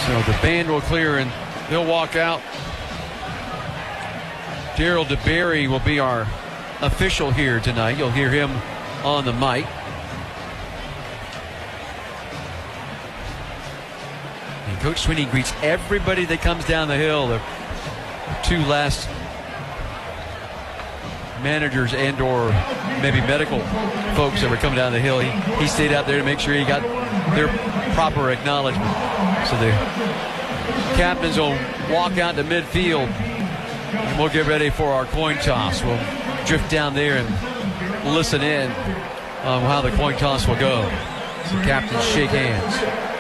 So the band will clear and they'll walk out. Daryl DeBerry will be our official here tonight. You'll hear him on the mic. And Coach Sweeney greets everybody that comes down the hill. The two last managers and or maybe medical folks that were coming down the hill, he stayed out there to make sure he got their proper acknowledgement. So the captains will walk out to midfield and we'll get ready for our coin toss. We'll drift down there and listen in on how the coin toss will go. So captains shake hands.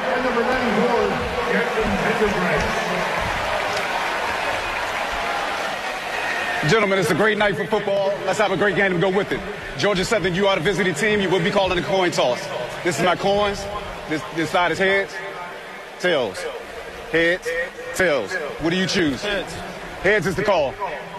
Gentlemen, it's a great night for football. Let's have a great game and go with it. Georgia Southern, you are the visiting team. You will be calling the coin toss. This is my coins. This side is heads, tails. Heads, tails. What do you choose? Heads. Heads is the call.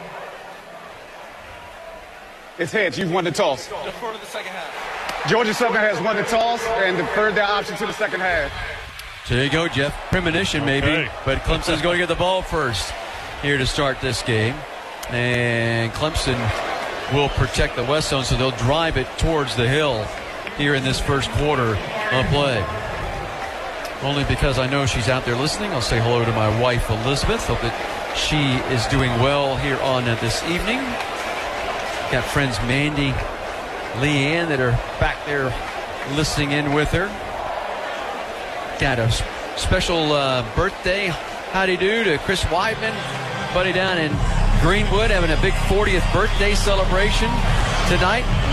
It's heads. You've won the toss. Defer to the second half. Georgia Southern has won the toss and deferred their option to the second half. There you go, Jeff. Premonition maybe, but Clemson's going to get the ball first here to start this game. And Clemson will protect the West Zone, so they'll drive it towards the hill here in this first quarter of play. Only because I know she's out there listening, I'll say hello to my wife, Elizabeth. Hope that she is doing well here on this evening. Got friends Mandy, Leanne that are back there listening in with her. Got a special birthday howdy-do to Chris Weidman, buddy down in Greenwood, having a big 40th birthday celebration tonight.